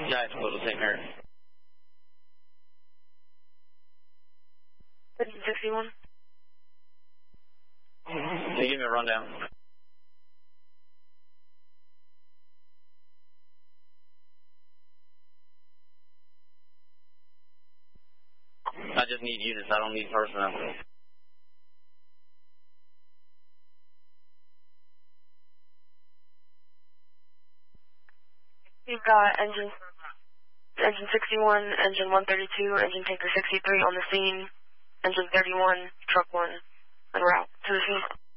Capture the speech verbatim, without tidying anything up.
Yeah, it's supposed to Saint Mary. Engine sixty-one. Can you give me a rundown? I just need units. I don't need personnel. You've got engine engine sixty-one, engine one thirty-two, engine tanker sixty-three on the scene, engine thirty-one, truck one, en route to the scene.